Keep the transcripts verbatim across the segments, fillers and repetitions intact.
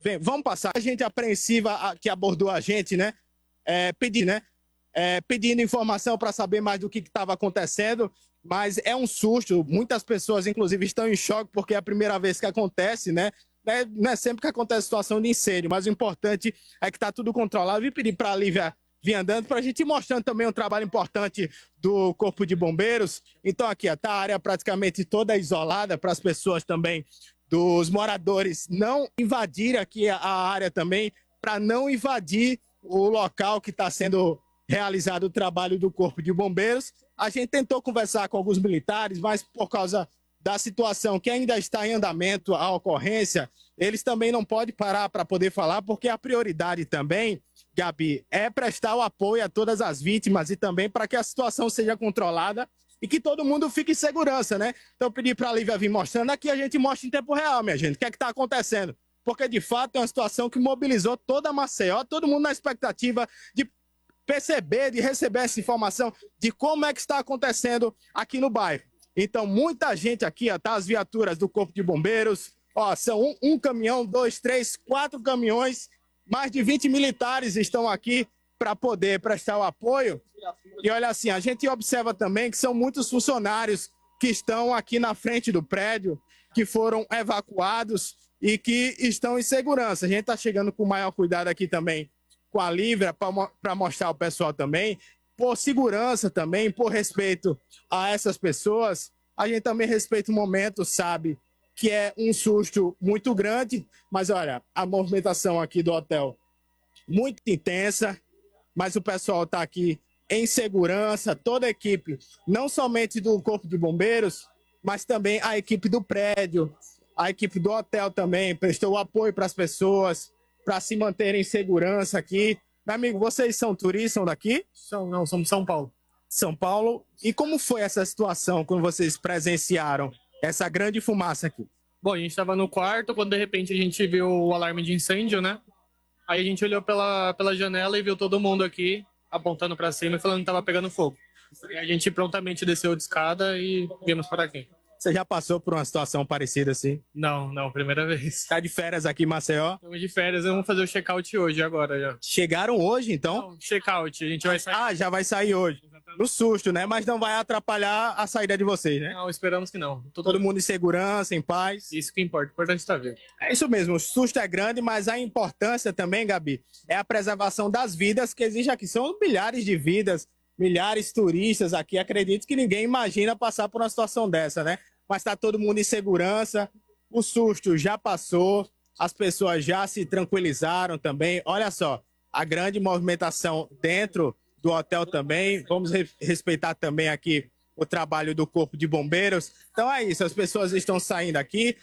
Vem, vamos passar. A gente apreensiva a, que abordou a gente, né? É, pedir, né? É, pedindo informação para saber mais do que estava acontecendo, mas é um susto. Muitas pessoas, inclusive, estão em choque porque é a primeira vez que acontece, né? Não é sempre que acontece situação de incêndio, mas o importante é que está tudo controlado. Eu vim pedir para a Lívia vir andando para a gente ir mostrando também um trabalho importante do Corpo de Bombeiros. Então aqui está a área praticamente toda isolada para as pessoas também, dos moradores, não invadirem aqui a área também, para não invadir o local que está sendo realizado o trabalho do Corpo de Bombeiros. A gente tentou conversar com alguns militares, mas por causa da situação que ainda está em andamento a ocorrência, eles também não podem parar para poder falar, porque a prioridade também, Gabi, é prestar o apoio a todas as vítimas e também para que a situação seja controlada e que todo mundo fique em segurança, né? Então eu pedi para a Lívia vir mostrando, aqui a gente mostra em tempo real, minha gente, o que é que está acontecendo. Porque de fato é uma situação que mobilizou toda a Maceió, todo mundo na expectativa de perceber, de receber essa informação de como é que está acontecendo aqui no bairro. Então, muita gente aqui, ó, tá? As viaturas do Corpo de Bombeiros, ó, são um, um caminhão, dois, três, quatro caminhões, mais de vinte militares estão aqui para poder prestar o apoio. E olha assim, a gente observa também que são muitos funcionários que estão aqui na frente do prédio, que foram evacuados e que estão em segurança. A gente está chegando com o maior cuidado aqui também com a Lívia para mostrar ao pessoal também, por segurança também, por respeito a essas pessoas. A gente também respeita o momento, sabe, que é um susto muito grande, mas olha, a movimentação aqui do hotel muito intensa, mas o pessoal está aqui em segurança, toda a equipe, não somente do Corpo de Bombeiros, mas também a equipe do prédio, a equipe do hotel também prestou apoio para as pessoas, para se manterem em segurança aqui. Meu amigo, vocês são turistas, são daqui? São, não, somos de São Paulo. São Paulo. E como foi essa situação quando vocês presenciaram essa grande fumaça aqui? Bom, a gente estava no quarto, quando de repente a gente viu o alarme de incêndio, né? Aí a gente olhou pela, pela janela e viu todo mundo aqui apontando para cima e falando que estava pegando fogo. E a gente prontamente desceu de escada e viemos para aqui. Você já passou por uma situação parecida assim? Não, não, primeira vez. Está de férias aqui em Maceió? Estamos de férias, vamos fazer o check-out hoje, agora já. Chegaram hoje, então? Não, check-out, a gente vai sair. Ah, já vai sair hoje. Exatamente. No susto, né? Mas não vai atrapalhar a saída de vocês, né? Não, esperamos que não. Todo, Todo mundo em segurança, em paz. Isso que importa, o importante está vivo. É isso mesmo, o susto é grande, mas a importância também, Gabi, é a preservação das vidas que existe aqui. São milhares de vidas, milhares de turistas aqui. Acredito que ninguém imagina passar por uma situação dessa, né? Mas está todo mundo em segurança, o susto já passou, as pessoas já se tranquilizaram também. Olha só, a grande movimentação dentro do hotel também. Vamos re- respeitar também aqui o trabalho do Corpo de Bombeiros. Então é isso, as pessoas estão saindo aqui.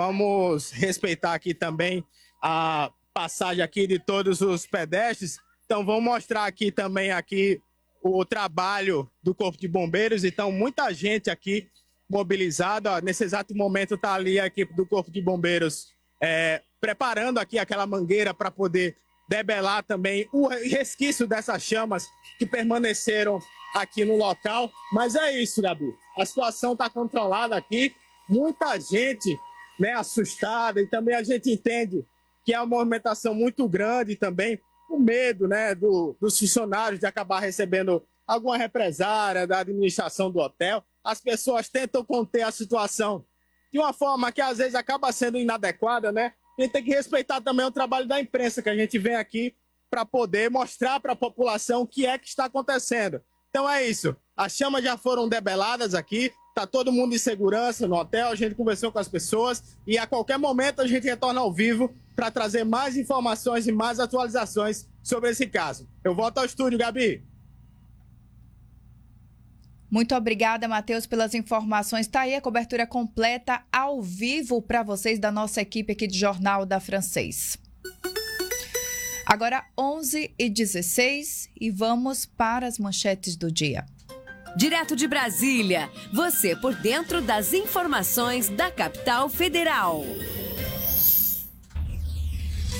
Vamos respeitar aqui também a passagem aqui de todos os pedestres. Então vamos mostrar aqui também aqui o trabalho do Corpo de Bombeiros. Então muita gente aqui mobilizada. Ó, nesse exato momento está ali a equipe do Corpo de Bombeiros é, preparando aqui aquela mangueira para poder debelar também o resquício dessas chamas que permaneceram aqui no local. Mas é isso, Gabi. A situação está controlada aqui. Muita gente, né, assustada, e também a gente entende que é uma movimentação muito grande também, o medo, né, do, dos funcionários de acabar recebendo alguma represária da administração do hotel. As pessoas tentam conter a situação de uma forma que às vezes acaba sendo inadequada, né? A gente tem que respeitar também o trabalho da imprensa, que a gente vem aqui para poder mostrar para a população o que é que está acontecendo. Então é isso, as chamas já foram debeladas aqui, está todo mundo em segurança no hotel, a gente conversou com as pessoas e a qualquer momento a gente retorna ao vivo para trazer mais informações e mais atualizações sobre esse caso. Eu volto ao estúdio, Gabi. Muito obrigada, Matheus, pelas informações. Está aí a cobertura completa ao vivo para vocês da nossa equipe aqui de Jornal da Francês. Agora onze e dezesseis e vamos para as manchetes do dia. Direto de Brasília, você por dentro das informações da capital federal.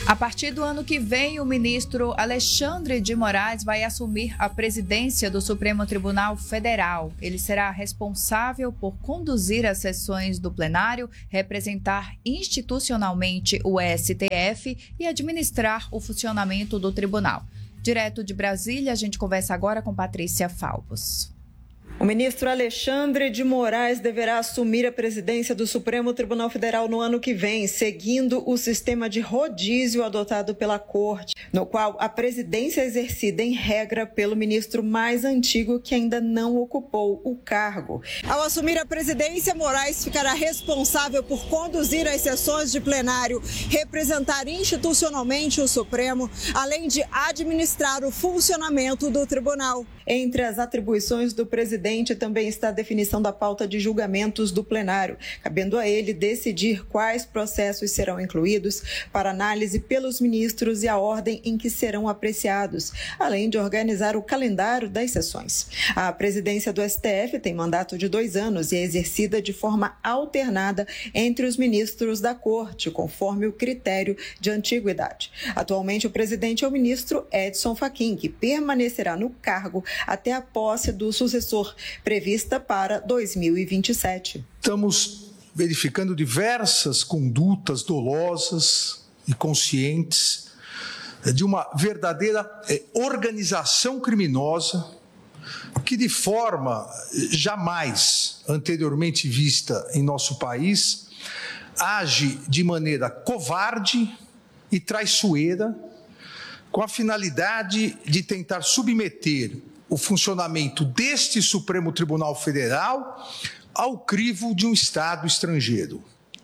A partir do ano que vem, o ministro Alexandre de Moraes vai assumir a presidência do Supremo Tribunal Federal. Ele será responsável por conduzir as sessões do plenário, representar institucionalmente o S T F e administrar o funcionamento do tribunal. Direto de Brasília, a gente conversa agora com Patrícia Falbos. O ministro Alexandre de Moraes deverá assumir a presidência do Supremo Tribunal Federal no ano que vem, seguindo o sistema de rodízio adotado pela Corte, no qual a presidência é exercida em regra pelo ministro mais antigo que ainda não ocupou o cargo. Ao assumir a presidência, Moraes ficará responsável por conduzir as sessões de plenário, representar institucionalmente o Supremo, além de administrar o funcionamento do tribunal. Entre as atribuições do presidente também está a definição da pauta de julgamentos do plenário, cabendo a ele decidir quais processos serão incluídos para análise pelos ministros e a ordem em que serão apreciados, além de organizar o calendário das sessões. A presidência do S T F tem mandato de dois anos e é exercida de forma alternada entre os ministros da Corte, conforme o critério de antiguidade. Atualmente, o presidente é o ministro Edson Fachin, que permanecerá no cargo até a posse do sucessor, prevista para dois mil e vinte e sete. Estamos verificando diversas condutas dolosas e conscientes de uma verdadeira organização criminosa que, de forma jamais anteriormente vista em nosso país, age de maneira covarde e traiçoeira, com a finalidade de tentar submeter o funcionamento deste Supremo Tribunal Federal ao crivo de um Estado estrangeiro.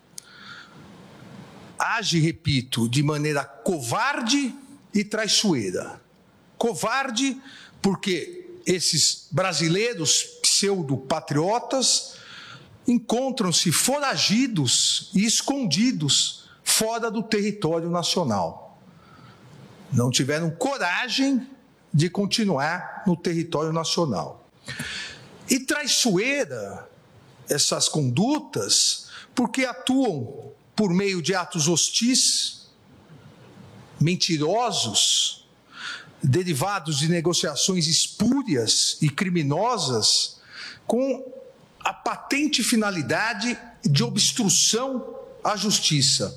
Age, repito, de maneira covarde e traiçoeira. Covarde porque esses brasileiros pseudo-patriotas encontram-se foragidos e escondidos fora do território nacional. Não tiveram coragem de continuar no território nacional. E traiçoeira essas condutas porque atuam por meio de atos hostis, mentirosos, derivados de negociações espúrias e criminosas, com a patente finalidade de obstrução à justiça.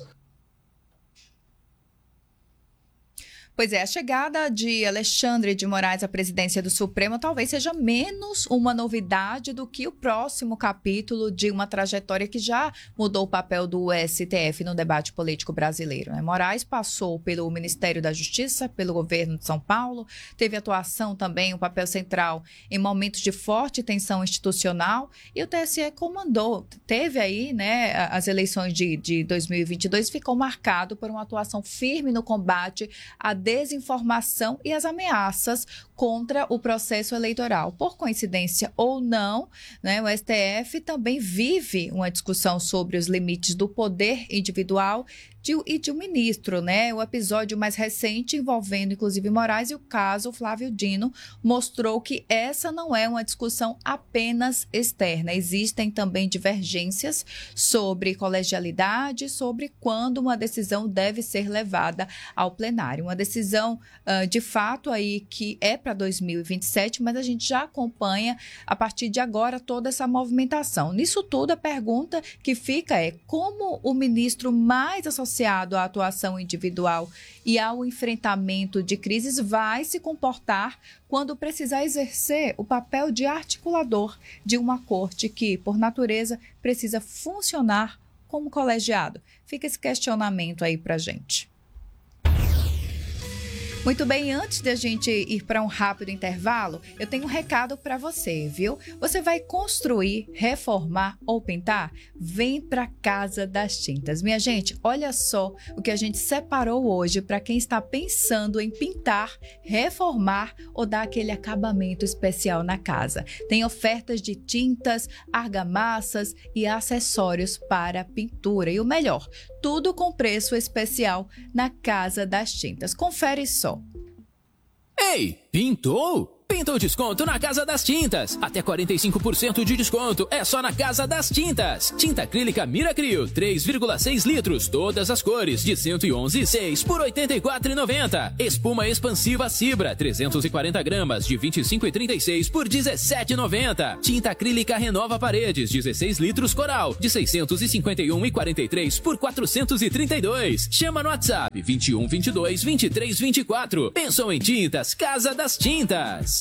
Pois é, a chegada de Alexandre de Moraes à presidência do Supremo talvez seja menos uma novidade do que o próximo capítulo de uma trajetória que já mudou o papel do S T F no debate político brasileiro, né? Moraes passou pelo Ministério da Justiça, pelo governo de São Paulo, teve atuação também, um papel central em momentos de forte tensão institucional, e o T S E comandou, teve aí, né, as eleições de, de dois mil e vinte e dois, ficou marcado por uma atuação firme no combate à desinformação e as ameaças contra o processo eleitoral. Por coincidência ou não, né, o S T F também vive uma discussão sobre os limites do poder individual de, e de um ministro, né? O episódio mais recente envolvendo, inclusive, Moraes e o caso Flávio Dino mostrou que essa não é uma discussão apenas externa. Existem também divergências sobre colegialidade, sobre quando uma decisão deve ser levada ao plenário. Uma decisão, uh, de fato, aí que é para dois mil e vinte e sete, mas a gente já acompanha, a partir de agora, toda essa movimentação. Nisso tudo, a pergunta que fica é como o ministro mais associado à atuação individual e ao enfrentamento de crises vai se comportar quando precisar exercer o papel de articulador de uma corte que, por natureza, precisa funcionar como colegiado. Fica esse questionamento aí para a gente. Muito bem, antes de a gente ir para um rápido intervalo, eu tenho um recado para você, viu? Você vai construir, reformar ou pintar? Vem para Casa das Tintas. Minha gente, olha só o que a gente separou hoje para quem está pensando em pintar, reformar ou dar aquele acabamento especial na casa. Tem ofertas de tintas, argamassas e acessórios para pintura. E o melhor, tudo com preço especial na Casa das Tintas. Confere só. Ei, pintou? Pintou desconto na Casa das Tintas. Até quarenta e cinco por cento de desconto é só na Casa das Tintas. Tinta acrílica Miracril, três vírgula seis litros, todas as cores, de cento e onze vírgula seis por oitenta e quatro reais e noventa centavos. Espuma expansiva Cibra, trezentos e quarenta gramas, de vinte e cinco reais e trinta e seis por dezessete reais e noventa centavos. Tinta acrílica Renova Paredes, dezesseis litros Coral, de seiscentos e cinquenta e um reais e quarenta e três por quatrocentos e trinta e dois. Chama no WhatsApp vinte e um, vinte e dois, vinte e três, vinte e quatro. Pensou em tintas? Casa das Tintas.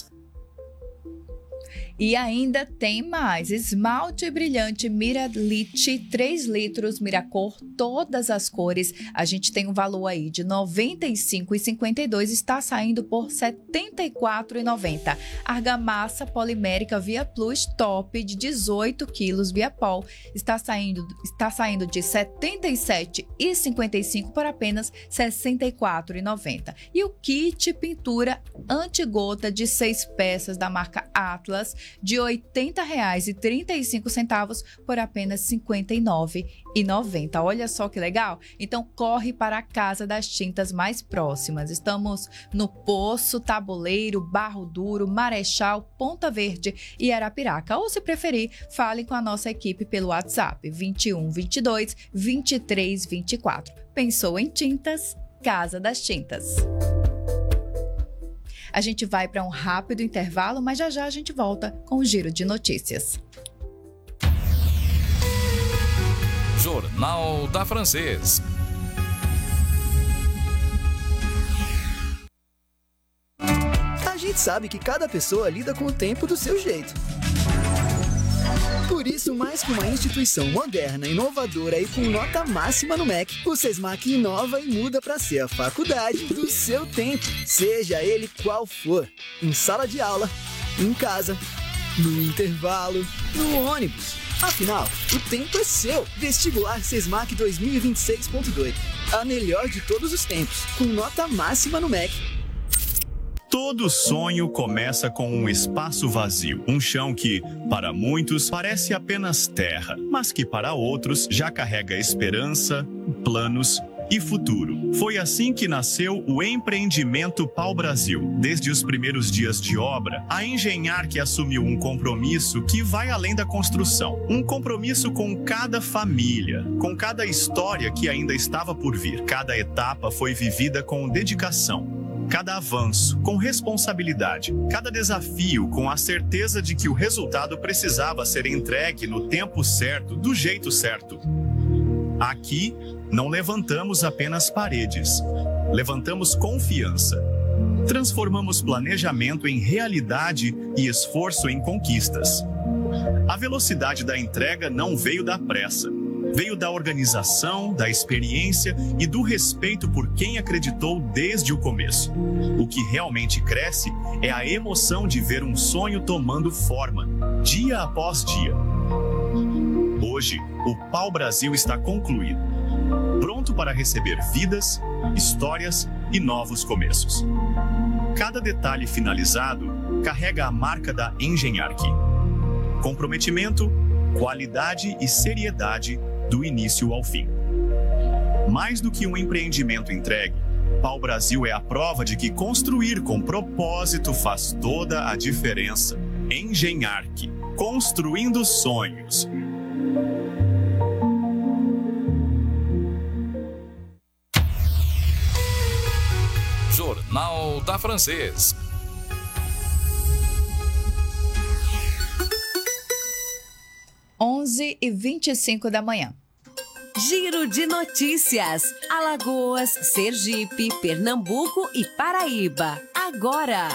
E ainda tem mais, esmalte brilhante Miralite, três litros, Miracor, todas as cores. A gente tem um valor aí de noventa e cinco reais e cinquenta e dois centavos, está saindo por setenta e quatro reais e noventa centavos. Argamassa polimérica Via Plus top de dezoito quilos Via Pol está saindo, está saindo de setenta e sete reais e cinquenta e cinco centavos por apenas sessenta e quatro reais e noventa centavos. E o kit pintura antigota de seis peças da marca Atlas, de oitenta reais e trinta e cinco centavos por apenas cinquenta e nove reais e noventa centavos. Olha só que legal! Então corre para a Casa das Tintas mais próximas. Estamos no Poço, Tabuleiro, Barro Duro, Marechal, Ponta Verde e Arapiraca. Ou se preferir, fale com a nossa equipe pelo WhatsApp vinte e um, vinte e dois, vinte e três, vinte e quatro. Pensou em tintas? Casa das Tintas. A gente vai para um rápido intervalo, mas já já a gente volta com o Giro de Notícias. Jornal da Francês. A gente sabe que cada pessoa lida com o tempo do seu jeito. Por isso, mais que uma instituição moderna, inovadora e com nota máxima no M E C, o SESMAC inova e muda para ser a faculdade do seu tempo, seja ele qual for. Em sala de aula, em casa, no intervalo, no ônibus. Afinal, o tempo é seu. Vestibular SESMAC dois mil e vinte e seis ponto dois. A melhor de todos os tempos, com nota máxima no M E C. Todo sonho começa com um espaço vazio, um chão que, para muitos, parece apenas terra, mas que para outros já carrega esperança, planos e futuro. Foi assim que nasceu o empreendimento Pau Brasil. Desde os primeiros dias de obra, a Engenhar que assumiu um compromisso que vai além da construção. Um compromisso com cada família, com cada história que ainda estava por vir. Cada etapa foi vivida com dedicação. Cada avanço, com responsabilidade. Cada desafio, com a certeza de que o resultado precisava ser entregue no tempo certo, do jeito certo. Aqui, não levantamos apenas paredes. Levantamos confiança. Transformamos planejamento em realidade e esforço em conquistas. A velocidade da entrega não veio da pressa. Veio da organização, da experiência e do respeito por quem acreditou desde o começo. O que realmente cresce é a emoção de ver um sonho tomando forma, dia após dia. Hoje, o Pau Brasil está concluído, pronto para receber vidas, histórias e novos começos. Cada detalhe finalizado carrega a marca da Engenharc. Comprometimento, qualidade e seriedade do início ao fim. Mais do que um empreendimento entregue, Pau Brasil é a prova de que construir com propósito faz toda a diferença. Engenharc, construindo sonhos. Jornal da Francês. onze e vinte e cinco da manhã. Giro de Notícias. Alagoas, Sergipe, Pernambuco e Paraíba. Agora.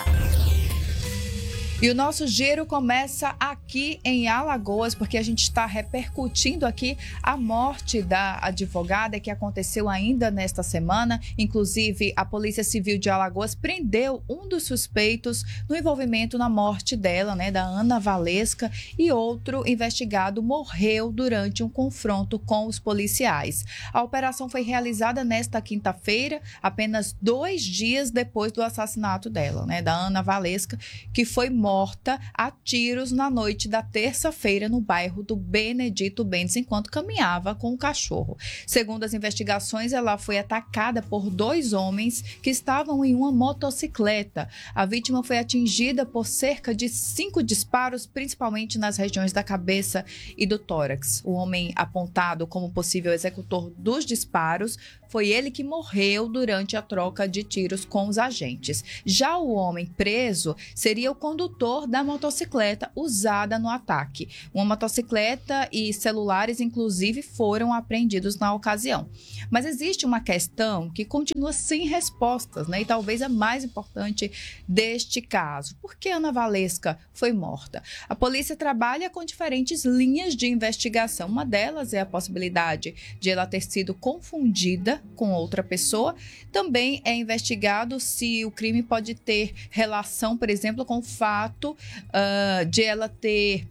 E o nosso giro começa aqui em Alagoas, porque a gente está repercutindo aqui a morte da advogada que aconteceu ainda nesta semana. Inclusive, a Polícia Civil de Alagoas prendeu um dos suspeitos no envolvimento na morte dela, né, da Ana Valesca, e outro investigado morreu durante um confronto com os policiais. A operação foi realizada nesta quinta-feira, apenas dois dias depois do assassinato dela, né, da Ana Valesca, que foi morta morta a tiros na noite da terça-feira no bairro do Benedito Mendes, enquanto caminhava com o cachorro. Segundo as investigações, ela foi atacada por dois homens que estavam em uma motocicleta. A vítima foi atingida por cerca de cinco disparos, principalmente nas regiões da cabeça e do tórax. O homem apontado como possível executor dos disparos foi ele que morreu durante a troca de tiros com os agentes. Já o homem preso seria o condutor da motocicleta usada no ataque. Uma motocicleta e celulares, inclusive, foram apreendidos na ocasião. Mas existe uma questão que continua sem respostas, né? E talvez a mais importante deste caso. Por que Ana Valesca foi morta? A polícia trabalha com diferentes linhas de investigação. Uma delas é a possibilidade de ela ter sido confundida com outra pessoa. Também é investigado se o crime pode ter relação, por exemplo, com o fato uh, de ela ter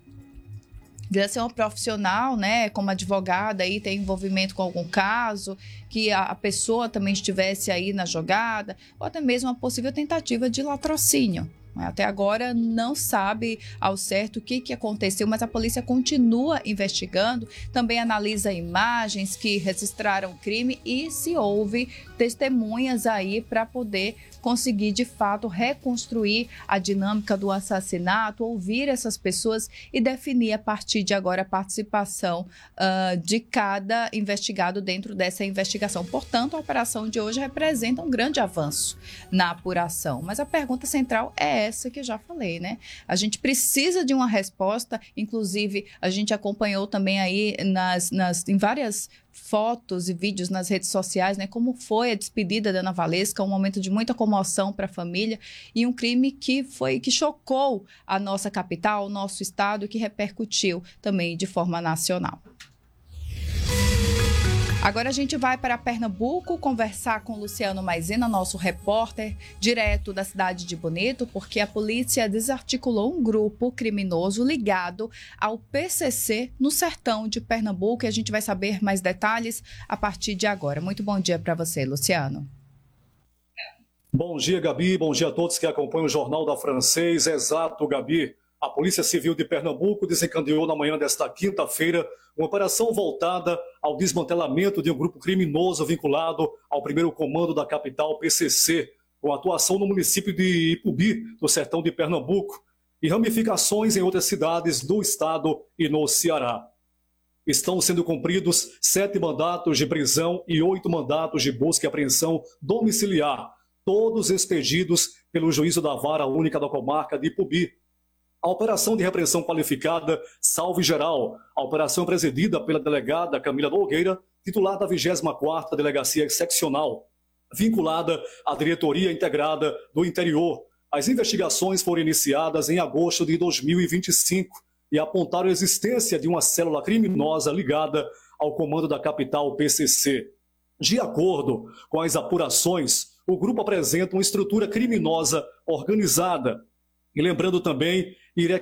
de ela ser uma profissional, né, como advogada, e ter envolvimento com algum caso, que a, a pessoa também estivesse aí na jogada, ou até mesmo uma possível tentativa de latrocínio. Até agora não sabe ao certo o que, que aconteceu, mas a polícia continua investigando, também analisa imagens que registraram o crime e se houve testemunhas aí para poder conseguir de fato reconstruir a dinâmica do assassinato, ouvir essas pessoas e definir a partir de agora a participação uh, de cada investigado dentro dessa investigação. Portanto, a operação de hoje representa um grande avanço na apuração, mas a pergunta central é essa que eu já falei, né? A gente precisa de uma resposta, inclusive a gente acompanhou também aí nas, nas, em várias fotos e vídeos nas redes sociais, né? Como foi a despedida da Ana Valesca, um momento de muita comoção para a família e um crime que foi que chocou a nossa capital, o nosso estado, que repercutiu também de forma nacional. Agora a gente vai para Pernambuco conversar com Luciano Maisena, nosso repórter, direto da cidade de Bonito, porque a polícia desarticulou um grupo criminoso ligado ao P C C no sertão de Pernambuco, e a gente vai saber mais detalhes a partir de agora. Muito bom dia para você, Luciano. Bom dia, Gabi. Bom dia a todos que acompanham o Jornal da Francês. Exato, Gabi. A Polícia Civil de Pernambuco desencadeou na manhã desta quinta-feira uma operação voltada ao desmantelamento de um grupo criminoso vinculado ao primeiro comando da capital, P C C, com atuação no município de Ipubi, no sertão de Pernambuco, e ramificações em outras cidades do estado e no Ceará. Estão sendo cumpridos sete mandatos de prisão e oito mandatos de busca e apreensão domiciliar, todos expedidos pelo juízo da Vara Única da Comarca de Ipubi. A operação de repreensão qualificada Salve Geral, a operação presidida pela delegada Camila Nogueira, titular da vigésima quarta Delegacia Seccional, vinculada à Diretoria Integrada do Interior. As investigações foram iniciadas em agosto de dois mil e vinte e cinco e apontaram a existência de uma célula criminosa ligada ao comando da capital P C C. De acordo com as apurações, o grupo apresenta uma estrutura criminosa organizada. E lembrando também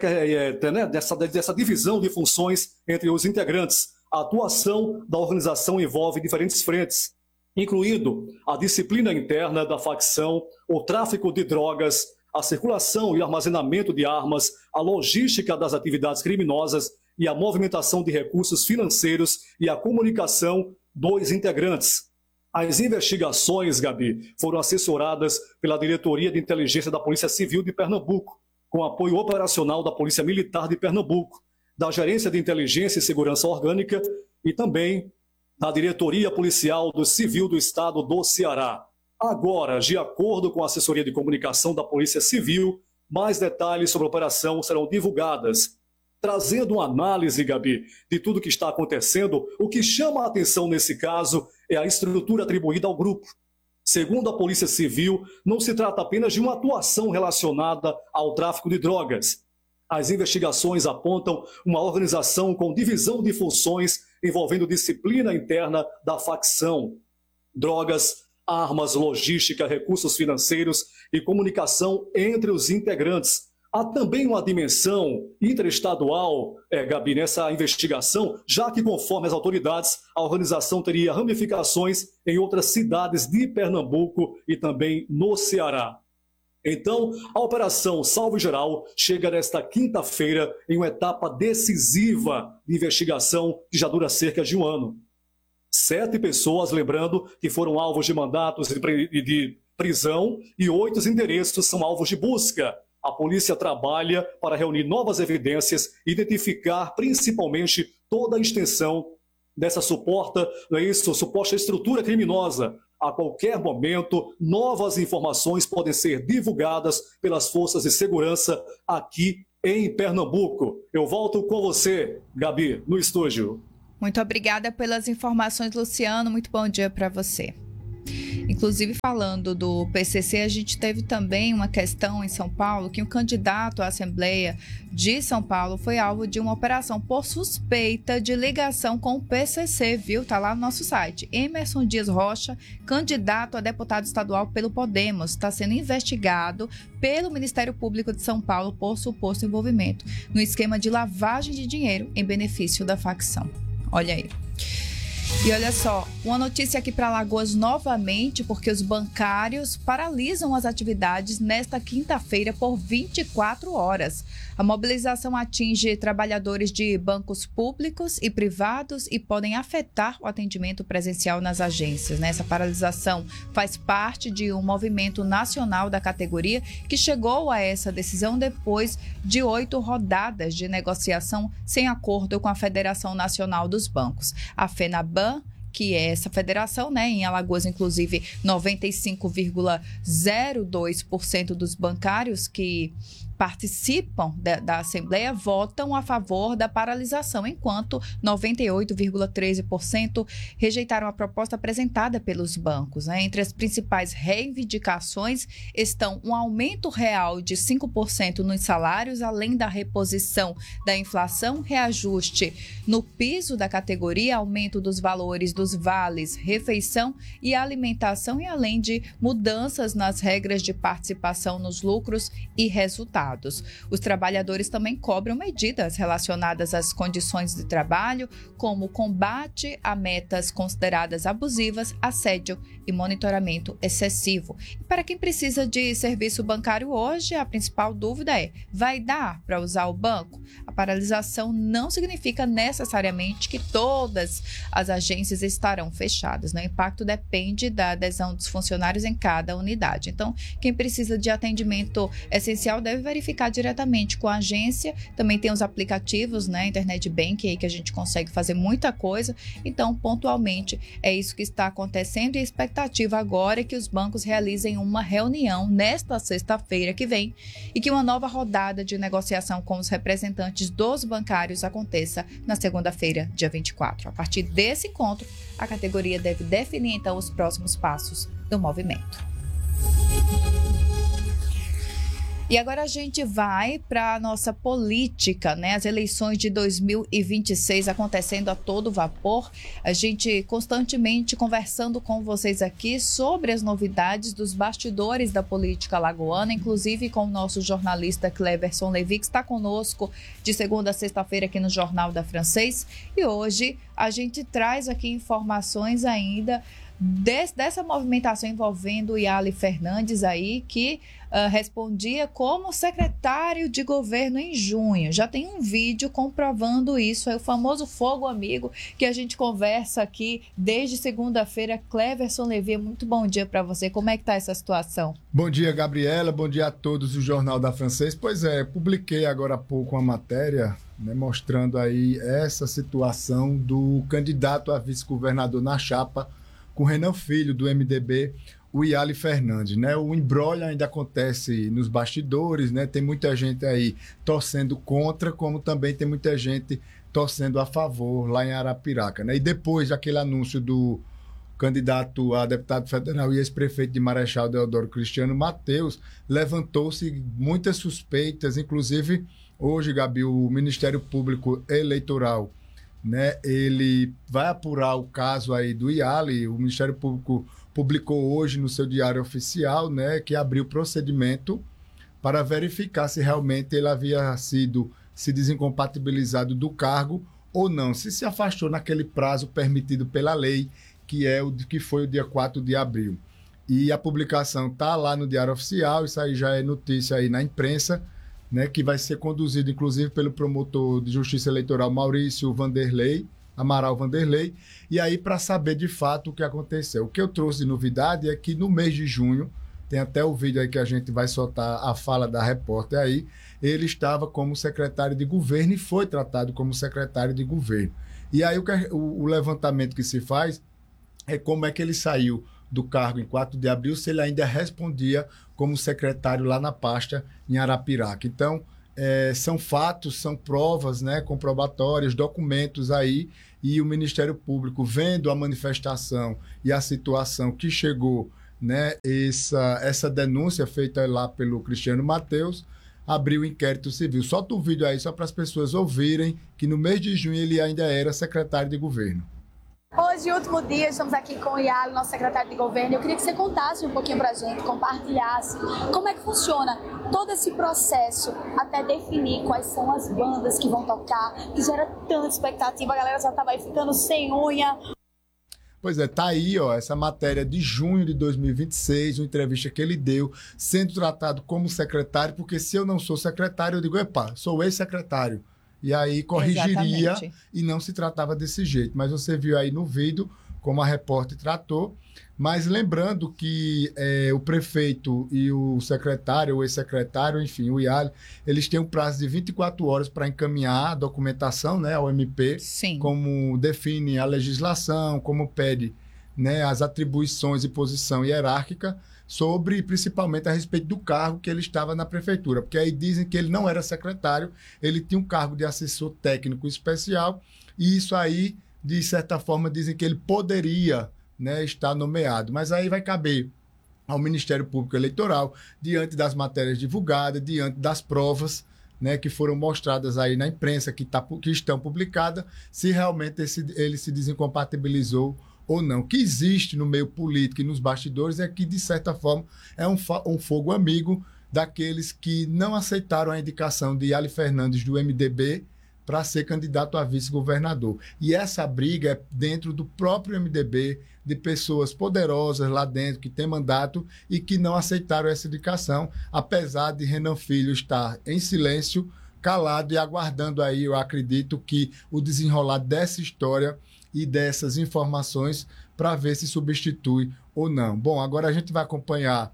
dessa, dessa divisão de funções entre os integrantes, a atuação da organização envolve diferentes frentes, incluindo a disciplina interna da facção, o tráfico de drogas, a circulação e armazenamento de armas, a logística das atividades criminosas e a movimentação de recursos financeiros e a comunicação dos integrantes. As investigações, Gabi, foram assessoradas pela Diretoria de Inteligência da Polícia Civil de Pernambuco, com apoio operacional da Polícia Militar de Pernambuco, da Gerência de Inteligência e Segurança Orgânica e também da Diretoria Policial do Civil do Estado do Ceará. Agora, de acordo com a assessoria de comunicação da Polícia Civil, mais detalhes sobre a operação serão divulgadas. Trazendo uma análise, Gabi, de tudo que está acontecendo, o que chama a atenção nesse caso é a estrutura atribuída ao grupo. Segundo a Polícia Civil, não se trata apenas de uma atuação relacionada ao tráfico de drogas. As investigações apontam uma organização com divisão de funções envolvendo disciplina interna da facção. Drogas, armas, logística, recursos financeiros e comunicação entre os integrantes. Há também uma dimensão interestadual, é, Gabi, nessa investigação, já que, conforme as autoridades, a organização teria ramificações em outras cidades de Pernambuco e também no Ceará. Então, a Operação Salvo Geral chega nesta quinta-feira em uma etapa decisiva de investigação que já dura cerca de um ano. Sete pessoas, lembrando, que foram alvos de mandatos de prisão e oito endereços são alvos de busca. A polícia trabalha para reunir novas evidências e identificar principalmente toda a extensão dessa suporta, não é isso, suposta estrutura criminosa. A qualquer momento, novas informações podem ser divulgadas pelas forças de segurança aqui em Pernambuco. Eu volto com você, Gabi, no estúdio. Muito obrigada pelas informações, Luciano. Muito bom dia para você. Inclusive, falando do P C C, a gente teve também uma questão em São Paulo que um candidato à Assembleia de São Paulo foi alvo de uma operação por suspeita de ligação com o P C C, viu? Tá lá no nosso site. Emerson Dias Rocha, candidato a deputado estadual pelo Podemos, está sendo investigado pelo Ministério Público de São Paulo por suposto envolvimento no esquema de lavagem de dinheiro em benefício da facção. Olha aí. E olha só, uma notícia aqui para Alagoas novamente, porque os bancários paralisam as atividades nesta quinta-feira por vinte e quatro horas. A mobilização atinge trabalhadores de bancos públicos e privados e podem afetar o atendimento presencial nas agências. Essa paralisação faz parte de um movimento nacional da categoria que chegou a essa decisão depois de oito rodadas de negociação sem acordo com a Federação Nacional dos Bancos. A FENABAN, que é essa federação, né? Em Alagoas, inclusive, noventa e cinco vírgula zero dois por cento dos bancários que participam da, da Assembleia votam a favor da paralisação, enquanto noventa e oito vírgula treze por cento rejeitaram a proposta apresentada pelos bancos. Né? Entre as principais reivindicações estão um aumento real de cinco por cento nos salários, além da reposição da inflação, reajuste no piso da categoria, aumento dos valores dos vales, refeição e alimentação, e além de mudanças nas regras de participação nos lucros e resultados. Os trabalhadores também cobram medidas relacionadas às condições de trabalho, como combate a metas consideradas abusivas, assédio e monitoramento excessivo. E para quem precisa de serviço bancário hoje, a principal dúvida é: vai dar para usar o banco? A paralisação não significa necessariamente que todas as agências estarão fechadas. Né? O impacto depende da adesão dos funcionários em cada unidade. Então, quem precisa de atendimento essencial deve verificar verificar diretamente com a agência. Também tem os aplicativos, né, Internet Banking, aí que a gente consegue fazer muita coisa. Então, pontualmente, é isso que está acontecendo, e a expectativa agora é que os bancos realizem uma reunião nesta sexta-feira que vem e que uma nova rodada de negociação com os representantes dos bancários aconteça na segunda-feira, dia vinte e quatro. A partir desse encontro, a categoria deve definir, então, os próximos passos do movimento. E agora a gente vai para a nossa política, né? As eleições de dois mil e vinte e seis acontecendo a todo vapor. A gente constantemente conversando com vocês aqui sobre as novidades dos bastidores da política alagoana, inclusive com o nosso jornalista Cleverson Levi, que está conosco de segunda a sexta-feira aqui no Jornal da Francês. E hoje a gente traz aqui informações ainda Des, dessa movimentação envolvendo o Iali Fernandes aí, que uh, respondia como secretário de governo em junho. Já tem um vídeo comprovando isso, é o famoso fogo amigo que a gente conversa aqui desde segunda-feira. Cleverson Levi, muito bom dia para você. Como é que está essa situação? Bom dia, Gabriela. Bom dia a todos do Jornal da Francês. Pois é, publiquei agora há pouco uma matéria, né, mostrando aí essa situação do candidato a vice-governador na chapa com Renan Filho, do M D B, o Iali Fernandes, né? O imbróglio ainda acontece nos bastidores, né? Tem muita gente aí torcendo contra, como também tem muita gente torcendo a favor lá em Arapiraca, né? E depois daquele anúncio do candidato a deputado federal e ex-prefeito de Marechal Deodoro Cristiano Mateus, levantou-se muitas suspeitas, inclusive hoje, Gabi, o Ministério Público Eleitoral, né, ele vai apurar o caso aí do Iali. O Ministério Público publicou hoje no seu diário oficial, né, que abriu procedimento para verificar se realmente ele havia sido se desincompatibilizado do cargo ou não, se se afastou naquele prazo permitido pela lei, que é o que foi o dia quatro de abril. E a publicação está lá no Diário Oficial, isso aí já é notícia aí na imprensa, né, que vai ser conduzido, inclusive, pelo promotor de Justiça Eleitoral Maurício Vanderlei, Amaral Vanderlei, e aí para saber de fato o que aconteceu. O que eu trouxe de novidade é que no mês de junho, tem até o vídeo aí que a gente vai soltar a fala da repórter aí, ele estava como secretário de governo e foi tratado como secretário de governo. E aí o, o, o levantamento que se faz é como é que ele saiu do cargo em quatro de abril, se ele ainda respondia como secretário lá na pasta em Arapiraca. Então, é, são fatos, são provas, né, comprobatórias, documentos aí, e o Ministério Público, vendo a manifestação e a situação que chegou, né, essa, essa denúncia feita lá pelo Cristiano Mateus, abriu o inquérito civil. Solta um vídeo aí só para as pessoas ouvirem que no mês de junho ele ainda era secretário de governo. Hoje, último dia, estamos aqui com o Iali, nosso secretário de governo. Eu queria que você contasse um pouquinho para a gente, compartilhasse como é que funciona todo esse processo até definir quais são as bandas que vão tocar, que gera tanta expectativa, a galera já estava aí ficando sem unha. Pois é, tá aí, ó, essa matéria de junho de dois mil e vinte e seis, uma entrevista que ele deu, sendo tratado como secretário, porque se eu não sou secretário, eu digo, epa, sou ex-secretário. E aí corrigiria. Exatamente. E não se tratava desse jeito. Mas você viu aí no vídeo como a repórter tratou. Mas lembrando que é, o prefeito e o secretário, o ex-secretário, enfim, o Iali, eles têm um prazo de vinte e quatro horas para encaminhar a documentação, né, ao M P, Sim. Como define a legislação, como pede, né, as atribuições e posição hierárquica, sobre, principalmente, a respeito do cargo que ele estava na prefeitura. Porque aí dizem que ele não era secretário, ele tinha um cargo de assessor técnico especial, e isso aí, de certa forma, dizem que ele poderia, né, estar nomeado. Mas aí vai caber ao Ministério Público Eleitoral, diante das matérias divulgadas, diante das provas, né, que foram mostradas aí na imprensa, que, tá, que estão publicadas, se realmente esse, ele se desincompatibilizou ou não. O que existe no meio político e nos bastidores é que, de certa forma, é um, um fogo amigo daqueles que não aceitaram a indicação de Iali Fernandes do M D B para ser candidato a vice-governador. E essa briga é dentro do próprio M D B, de pessoas poderosas lá dentro, que têm mandato e que não aceitaram essa indicação, apesar de Renan Filho estar em silêncio, calado e aguardando aí, eu acredito, que o desenrolar dessa história e dessas informações para ver se substitui ou não. Bom, agora a gente vai acompanhar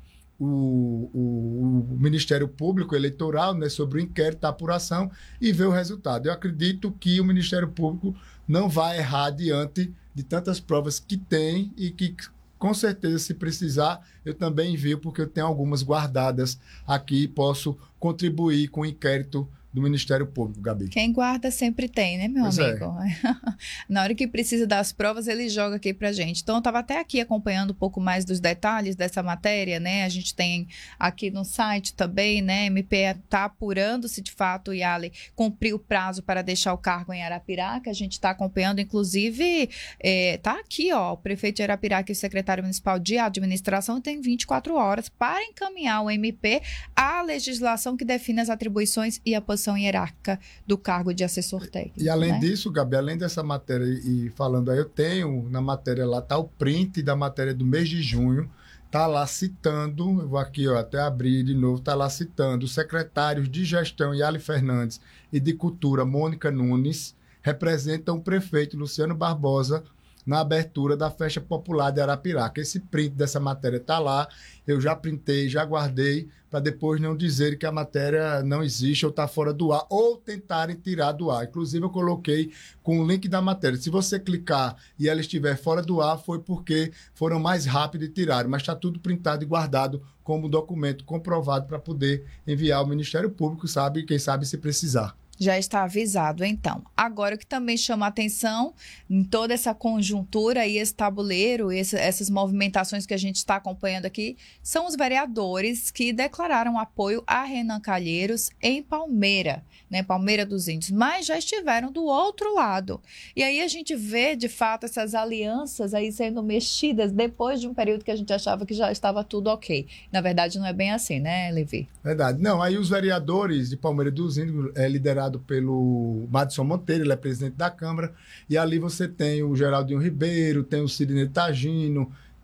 o, o, o Ministério Público Eleitoral, né, sobre o inquérito, a apuração, e ver o resultado. Eu acredito que o Ministério Público não vai errar diante de tantas provas que tem e que, com certeza, se precisar, eu também envio, porque eu tenho algumas guardadas aqui e posso contribuir com o inquérito do Ministério Público, Gabi. Quem guarda sempre tem, né, meu pois amigo? É. Na hora que precisa das provas, ele joga aqui pra gente. Então, eu estava até aqui acompanhando um pouco mais dos detalhes dessa matéria, né? A gente tem aqui no site também, né? M P está apurando se de fato o Iali cumpriu o prazo para deixar o cargo em Arapiraca. A gente está acompanhando, inclusive, é, tá aqui, ó, o prefeito de Arapiraca e o secretário municipal de administração tem vinte e quatro horas para encaminhar o M P à legislação que define as atribuições e a posição hierárquica do cargo de assessor técnico. E além né? disso, Gabi, além dessa matéria e falando aí, eu tenho na matéria lá, tá o print da matéria do mês de junho, tá lá citando, eu vou aqui ó, até abrir de novo, tá lá citando os secretários de gestão Iali Fernandes e de cultura Mônica Nunes, representam o prefeito Luciano Barbosa na abertura da festa popular de Arapiraca. Esse print dessa matéria está lá, eu já printei, já guardei, para depois não dizer que a matéria não existe ou está fora do ar, ou tentarem tirar do ar. Inclusive, eu coloquei com o link da matéria. Se você clicar e ela estiver fora do ar, foi porque foram mais rápido e tiraram, mas está tudo printado e guardado como documento comprovado para poder enviar ao Ministério Público, sabe, quem sabe se precisar. Já está avisado, então. Agora, o que também chama a atenção em toda essa conjuntura e esse tabuleiro, esse, essas movimentações que a gente está acompanhando aqui, são os vereadores que declararam apoio a Renan Calheiros em Palmeira, né, Palmeira dos Índios, mas já estiveram do outro lado. E aí a gente vê, de fato, essas alianças aí sendo mexidas depois de um período que a gente achava que já estava tudo ok. Na verdade, não é bem assim, né, Levi? Verdade. Não, aí os vereadores de Palmeira dos Índios, é, liderados pelo Madison Monteiro, ele é presidente da Câmara, e ali você tem o Geraldinho Ribeiro, tem o Sidney Tagino,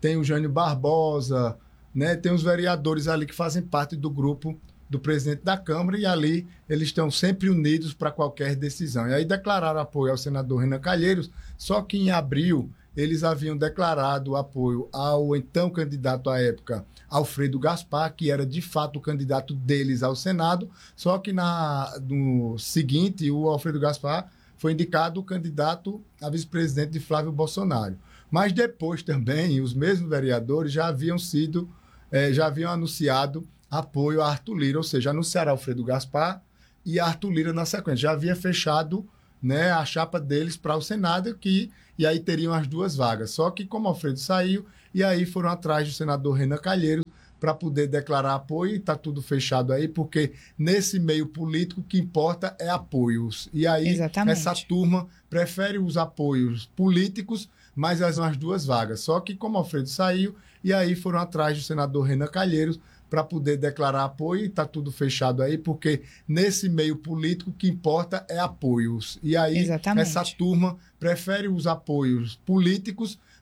tem o Jânio Barbosa, né? Tem os vereadores ali que fazem parte do grupo do presidente da Câmara e ali eles estão sempre unidos para qualquer decisão. E aí declararam apoio ao senador Renan Calheiros, só que em abril eles haviam declarado apoio ao então candidato à época, Alfredo Gaspar, que era de fato o candidato deles ao Senado, só que na, no seguinte, o Alfredo Gaspar foi indicado o candidato a vice-presidente de Flávio Bolsonaro. Mas depois também, os mesmos vereadores já haviam sido, eh, já haviam anunciado apoio a Arthur Lira, ou seja, anunciaram Alfredo Gaspar e Arthur Lira na sequência. Já havia fechado, né, a chapa deles para o Senado, que, e aí teriam as duas vagas. Só que como Alfredo saiu, e aí foram atrás do senador Renan Calheiros para poder declarar apoio, e está tudo fechado aí, porque nesse meio político o que importa é apoios. E aí Exatamente. Essa turma prefere os apoios políticos, mas as, as duas vagas. Só que como Alfredo saiu, e aí foram atrás do senador Renan Calheiros para poder declarar apoio, e está tudo fechado aí, porque nesse meio político o que importa é apoios. E aí Exatamente. Essa turma prefere os apoios políticos,